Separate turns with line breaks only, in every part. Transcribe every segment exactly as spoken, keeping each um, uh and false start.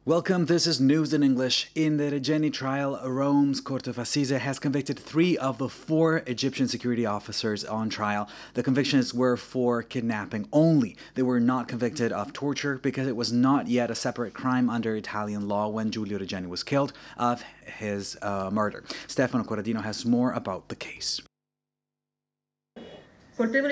Welcome, this is News in English. In the Regeni trial, Rome's Court of Assise has convicted three of the four Egyptian security officers on trial. The convictions were for kidnapping only. They were not convicted of torture because it was not yet a separate crime under Italian law when Giulio Regeni was killed of his uh, murder. Stefano Corradino has more about the case.
Three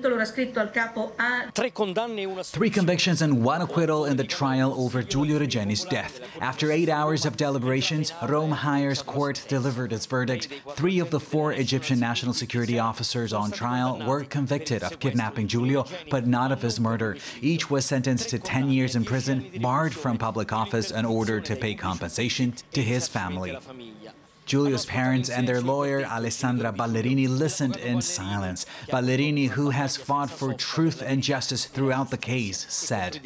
convictions and one acquittal in the trial over Giulio Regeni's death. After eight hours of deliberations, Rome Higher Court delivered its verdict. Three of the four Egyptian national security officers on trial were convicted of kidnapping Giulio, but not of his murder. Each was sentenced to ten years in prison, barred from public office, and ordered to pay compensation to his family. Giulio's parents and their lawyer, Alessandra Ballerini, listened in silence. Ballerini, who has fought for truth and justice throughout the case, said,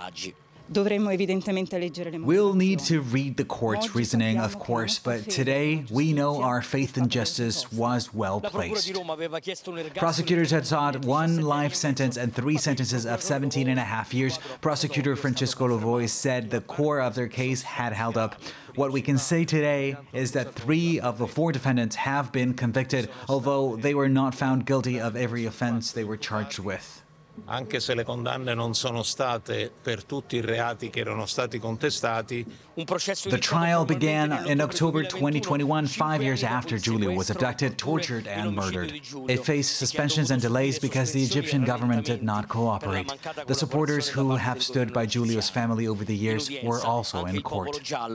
"We'll need to read the court's reasoning, of course, but today we know our faith in justice was well placed." Prosecutors had sought one life sentence and three sentences of seventeen and a half years. Prosecutor Francesco Lovoi said the core of their case had held up. What we can say today is that three of the four defendants have been convicted, although they were not found guilty of every offense they were charged with.
Anche se le condanne non sono state per tutti i reati che erano stati contestati.
The trial began in October twenty twenty-one, five years after Giulio was abducted, tortured, and murdered. It faced suspensions and delays because the Egyptian government did not cooperate. The supporters who have stood by Giulio's family over the years were also in court.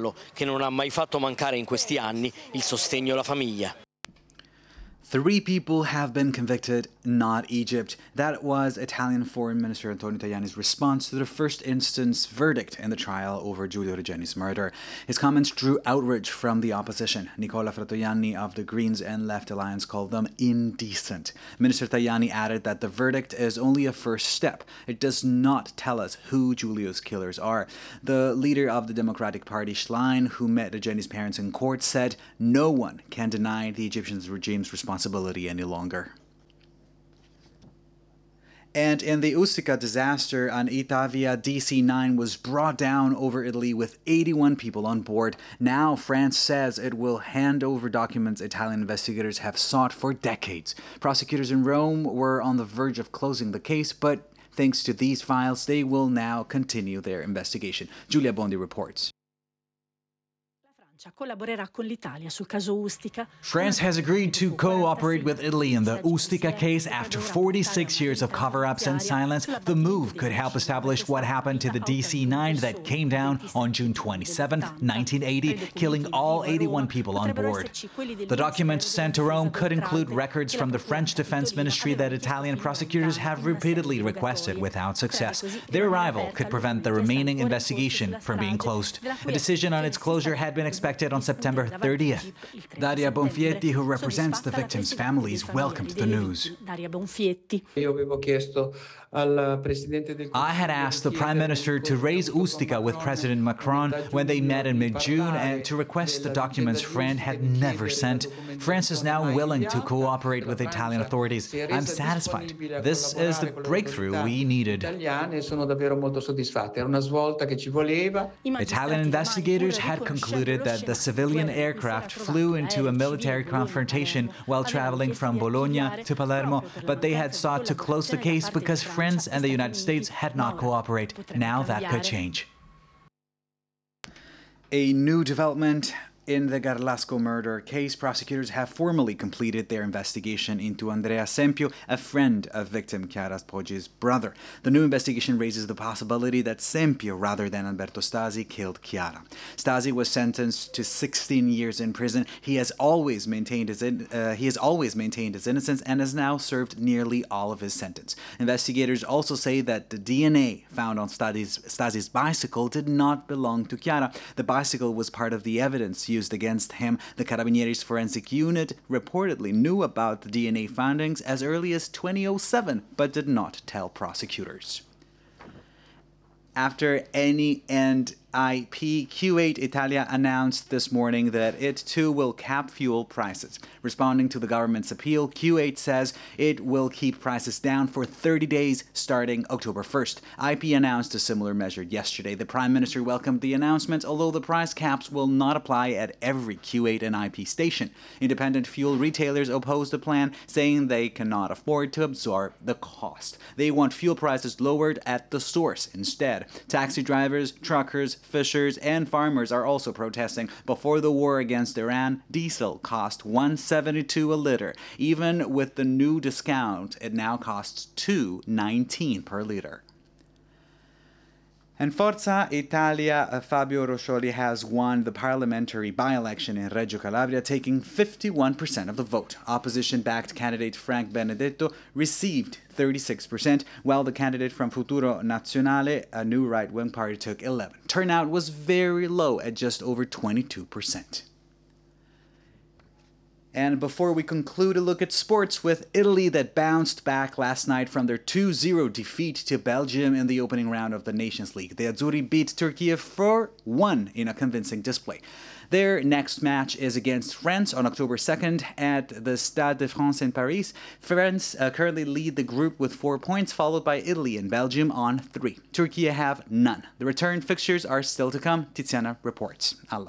Three people have been convicted, not Egypt. That was Italian Foreign Minister Antonio Tajani's response to the first instance verdict in the trial over Giulio Regeni's murder. His comments drew outrage from the opposition. Nicola Fratoianni of the Greens and Left Alliance called them indecent. Minister Tajani added that the verdict is only a first step. It does not tell us who Giulio's killers are. The leader of the Democratic Party, Schlein, who met Regeni's parents in court, said no one can deny the Egyptian regime's responsibility any longer. And in the Ustica disaster, an Itavia D C nine was brought down over Italy with eighty-one people on board. Now France says it will hand over documents Italian investigators have sought for decades. Prosecutors in Rome were on the verge of closing the case, but thanks to these files, they will now continue their investigation. Giulia Bondi reports. France has agreed to cooperate with Italy in the Ustica case after forty-six years of cover-ups and silence. The move could help establish what happened to the D C nine that came down on June twenty-seventh, nineteen eighty, killing all eighty-one people on board. The documents sent to Rome could include records from the French Defense Ministry that Italian prosecutors have repeatedly requested without success. Their arrival could prevent the remaining investigation from being closed. A decision on its closure had been expected on September thirtieth. Daria Bonfietti, who represents the victims' families, welcomed the news. I had asked the Prime Minister to raise Ustica with President Macron when they met in mid-June and to request the documents France had never sent. France is now willing to cooperate with Italian authorities. I'm satisfied. This is the breakthrough we needed. Italian investigators had concluded that the civilian aircraft flew into a military confrontation while traveling from Bologna to Palermo, but they had sought to close the case because France and the United States had not cooperated. Now that could change. A new development. In the Garlasco murder case, prosecutors have formally completed their investigation into Andrea Sempio, a friend of victim Chiara Poggi's brother. The new investigation raises the possibility that Sempio, rather than Alberto Stasi, killed Chiara. Stasi was sentenced to sixteen years in prison. He has always maintained his in, uh, he has always maintained his innocence and has now served nearly all of his sentence. Investigators also say that the D N A found on Stasi's, Stasi's bicycle did not belong to Chiara. The bicycle was part of the evidence used against him. The Carabinieri's forensic unit reportedly knew about the D N A findings as early as twenty oh seven, but did not tell prosecutors. After any and I P, Q eight Italia announced this morning that it too will cap fuel prices. Responding to the government's appeal, Q eight says it will keep prices down for thirty days starting October first. I P announced a similar measure yesterday. The Prime Minister welcomed the announcement, although the price caps will not apply at every Q eight and I P station. Independent fuel retailers opposed the plan, saying they cannot afford to absorb the cost. They want fuel prices lowered at the source instead. Taxi drivers, truckers, fishers, and farmers are also protesting. Before the war against Iran, diesel cost one dollar and seventy-two cents a liter. Even with the new discount, it now costs two dollars and nineteen cents per liter. And Forza Italia, Fabio Roscioli has won the parliamentary by-election in Reggio Calabria, taking fifty-one percent of the vote. Opposition-backed candidate Frank Benedetto received thirty-six percent, while the candidate from Futuro Nazionale, a new right-wing party, took eleven percent. Turnout was very low at just over twenty-two percent. And before we conclude, a look at sports with Italy that bounced back last night from their two zero defeat to Belgium in the opening round of the Nations League. The Azzurri beat Turkey four one in a convincing display. Their next match is against France on October second at the Stade de France in Paris. France uh, currently lead the group with four points, followed by Italy and Belgium on three. Turkey have none. The return fixtures are still to come. Tiziana reports. Allah.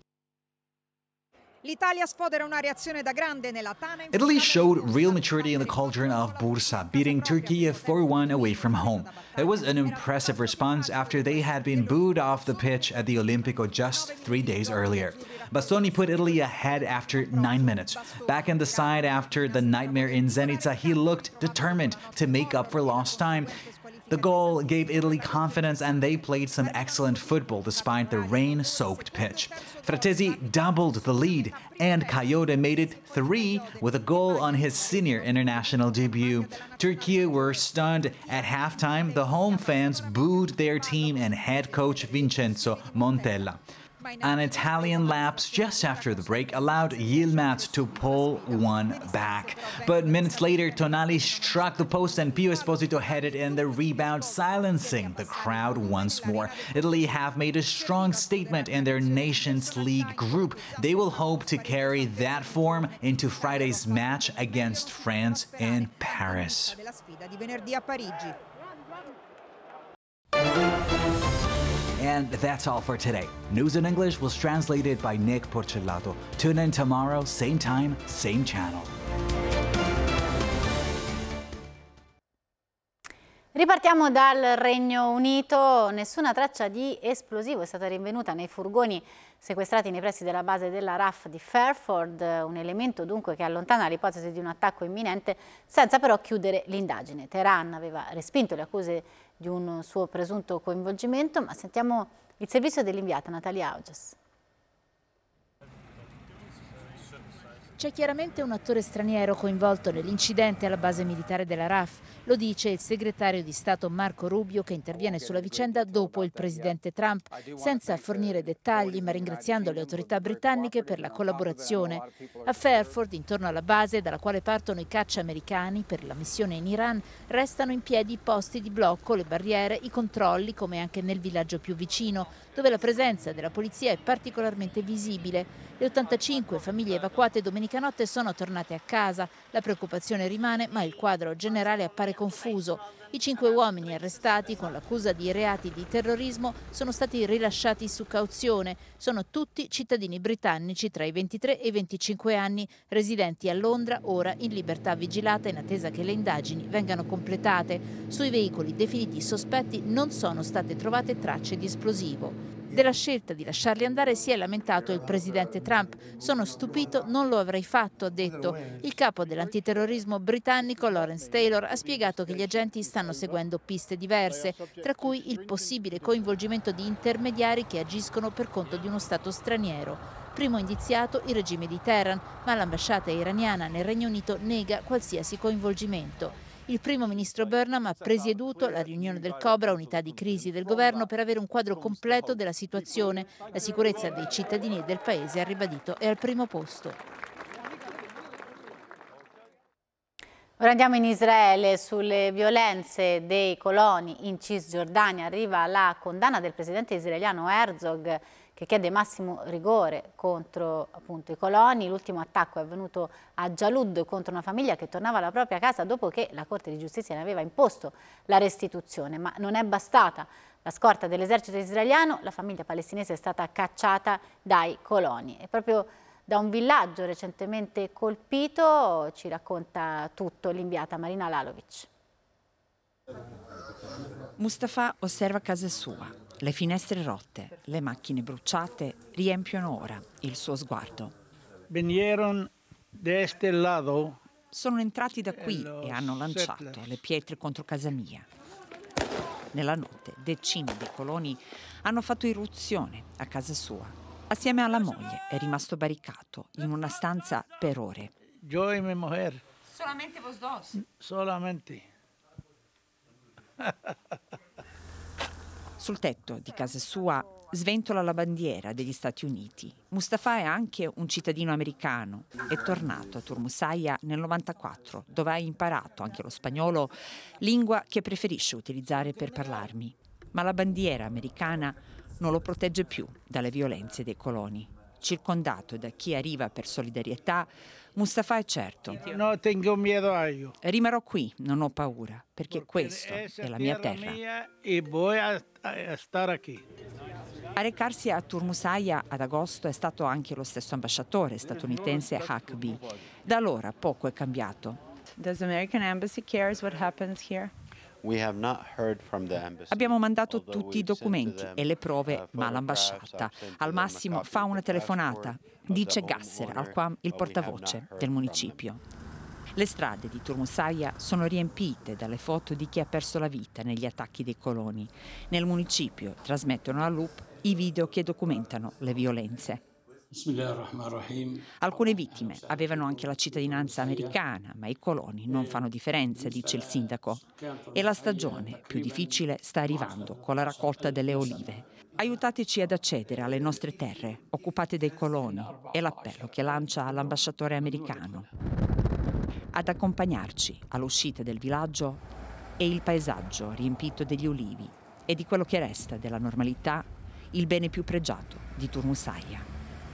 Italy showed real maturity in the cauldron of Bursa, beating Turkey four one away from home. It was an impressive response after they had been booed off the pitch at the Olimpico just three days earlier. Bastoni put Italy ahead after nine minutes. Back in the side after the nightmare in Zenica, he looked determined to make up for lost time. The goal gave Italy confidence and they played some excellent football despite the rain-soaked pitch. Fratesi doubled the lead and Coyote made it three with a goal on his senior international debut. Turkey were stunned at halftime. The home fans booed their team and head coach Vincenzo Montella. An Italian lapse just after the break allowed Yilmaz to pull one back. But minutes later, Tonali struck the post and Pio Esposito headed in the rebound, silencing the crowd once more. Italy have made a strong statement in their Nations League group. They will hope to carry that form into Friday's match against France in Paris. And that's all for today. News in English was translated by Nick Porcellato. Tune in tomorrow, same time, same channel.
Ripartiamo dal Regno Unito. Nessuna traccia di esplosivo è stata rinvenuta nei furgoni sequestrati nei pressi della base della R A F di Fairford, un elemento dunque che allontana l'ipotesi di un attacco imminente senza però chiudere l'indagine. Teheran aveva respinto le accuse di un suo presunto coinvolgimento, ma sentiamo il servizio dell'inviata Natalia Auges.
C'è chiaramente un attore straniero coinvolto nell'incidente alla base militare della R A F, lo dice il segretario di Stato Marco Rubio, che interviene sulla vicenda dopo il presidente Trump, senza fornire dettagli ma ringraziando le autorità britanniche per la collaborazione. A Fairford, intorno alla base dalla quale partono i caccia americani per la missione in Iran, restano in piedi i posti di blocco, le barriere, i controlli, come anche nel villaggio più vicino, dove la presenza della polizia è particolarmente visibile. Le ottantacinque famiglie evacuate domenica notte sono tornate a casa. La preoccupazione rimane, ma il quadro generale appare confuso. I cinque uomini arrestati con l'accusa di reati di terrorismo sono stati rilasciati su cauzione. Sono tutti cittadini britannici tra i ventitré e i venticinque anni, residenti a Londra, ora in libertà vigilata in attesa che le indagini vengano completate. Sui veicoli definiti sospetti non sono state trovate tracce di esplosivo. Della scelta di lasciarli andare si è lamentato il presidente Trump. Sono stupito, non lo avrei fatto, ha detto. Il capo dell'antiterrorismo britannico, Lawrence Taylor, ha spiegato che gli agenti stanno seguendo piste diverse, tra cui il possibile coinvolgimento di intermediari che agiscono per conto di uno Stato straniero. Primo indiziato il regime di Teheran, ma l'ambasciata iraniana nel Regno Unito nega qualsiasi coinvolgimento. Il primo ministro Burnham ha presieduto la riunione del Cobra, unità di crisi del governo, per avere un quadro completo della situazione. La sicurezza dei cittadini e del paese, ha ribadito, è al primo posto.
Ora andiamo in Israele. Sulle violenze dei coloni in Cisgiordania arriva la condanna del presidente israeliano Herzog, che chiede massimo rigore contro appunto i coloni. L'ultimo attacco è avvenuto a Jalud contro una famiglia che tornava alla propria casa dopo che la Corte di Giustizia ne aveva imposto la restituzione, ma non è bastata la scorta dell'esercito israeliano. La famiglia palestinese è stata cacciata dai coloni. E proprio da un villaggio recentemente colpito ci racconta tutto l'inviata Marina Lalovic.
Mustafa osserva casa sua. Le finestre rotte, le macchine bruciate riempiono ora il suo sguardo.
Vinieron de este lado.
Sono entrati da qui e hanno lanciato le pietre contro casa mia. Nella notte decine di coloni hanno fatto irruzione a casa sua. Assieme alla moglie è rimasto barricato in una stanza per ore.
Yo y mi mujer.
Solamente vos dos?
Solamente.
Sul tetto di casa sua sventola la bandiera degli Stati Uniti. Mustafa è anche un cittadino americano. È tornato a Turmusaya nel novantaquattro, dove ha imparato anche lo spagnolo, lingua che preferisce utilizzare per parlarmi. Ma la bandiera americana non lo protegge più dalle violenze dei coloni. Circondato da chi arriva per solidarietà, Mustafa è certo.
No tengo miedo a ello.
Rimarrò qui, non ho paura, perché questa è la mia terra.
Mia e voy a, a stare qui.
A recarsi a Turmusaya ad agosto è stato anche lo stesso ambasciatore statunitense Huckabee. Da allora poco è cambiato.
Does the American Embassy cares what happens here?
Abbiamo mandato tutti i documenti e le prove, ma l'ambasciata al massimo fa una telefonata, dice Gasser Alquam, il portavoce del municipio. Le strade di Turmusaya sono riempite dalle foto di chi ha perso la vita negli attacchi dei coloni. Nel municipio trasmettono a loop i video che documentano le violenze. Alcune vittime avevano anche la cittadinanza americana, ma i coloni non fanno differenza, dice il sindaco. E la stagione più difficile sta arrivando con la raccolta delle olive. Aiutateci ad accedere alle nostre terre, occupate dai coloni, è l'appello che lancia all'ambasciatore americano. Ad accompagnarci all'uscita del villaggio è il paesaggio riempito degli ulivi e di quello che resta della normalità, il bene più pregiato di Turmusaya.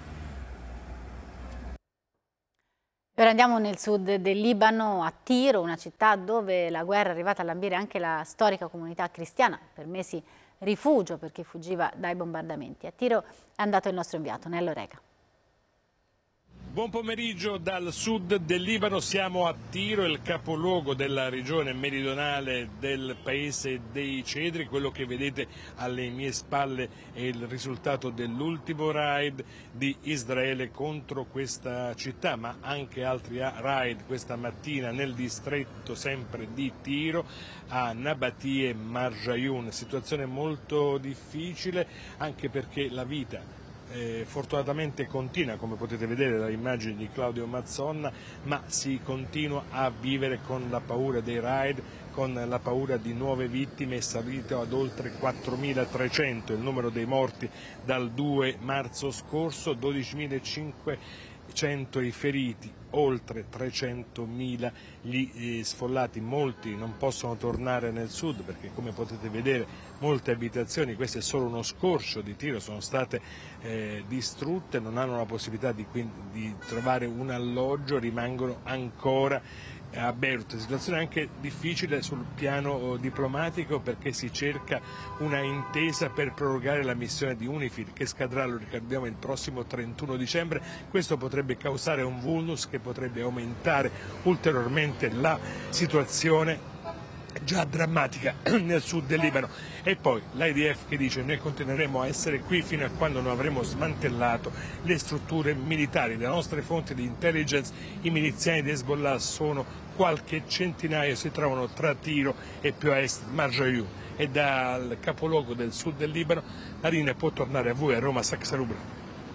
Ora andiamo nel sud del Libano, a Tiro, una città dove la guerra è arrivata a lambire anche la storica comunità cristiana, per mesi rifugio per chi fuggiva dai bombardamenti. A Tiro è andato il nostro inviato, Nello Rega.
Buon pomeriggio dal sud del Libano, siamo a Tiro, il capoluogo della regione meridionale del paese dei Cedri. Quello che vedete alle mie spalle è il risultato dell'ultimo raid di Israele contro questa città, ma anche altri raid questa mattina nel distretto sempre di Tiro, a Nabati e Marjayun. Situazione molto difficile anche perché la vita Eh, fortunatamente continua, come potete vedere dalle immagini di Claudio Mazzonna, ma si continua a vivere con la paura dei raid, con la paura di nuove vittime. È salito ad oltre quattromilatrecento il numero dei morti dal due marzo scorso, dodicimilacinquecento i feriti, oltre trecentomila gli eh, sfollati. Molti non possono tornare nel sud perché, come potete vedere, molte abitazioni, questo è solo uno scorcio di Tiro, sono state eh, distrutte, non hanno la possibilità di, di trovare un alloggio, rimangono ancora a Beirut. Situazione anche difficile sul piano diplomatico perché si cerca una intesa per prorogare la missione di UNIFIL che scadrà, lo ricordiamo, il prossimo trentuno dicembre. Questo potrebbe causare un vulnus che potrebbe aumentare ulteriormente la situazione già drammatica nel sud del Libano. E poi l'I D F che dice: noi continueremo a essere qui fino a quando non avremo smantellato le strutture militari. Le nostre fonti di intelligence, i miliziani di Hezbollah sono qualche centinaio, si trovano tra Tiro e più a est Marjayun. E dal capoluogo del sud del Libano la linea può tornare a voi a Roma Saxarubra.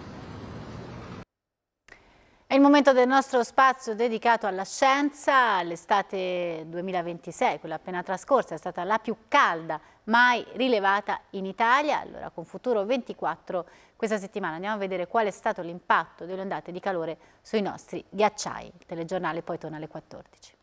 È il momento del nostro spazio dedicato alla scienza. L'estate duemilaventisei, quella appena trascorsa, è stata la più calda mai rilevata in Italia. Allora, con Futuro ventiquattro questa settimana andiamo a vedere qual è stato l'impatto delle ondate di calore sui nostri ghiacciai. Il telegiornale poi torna alle quattordici.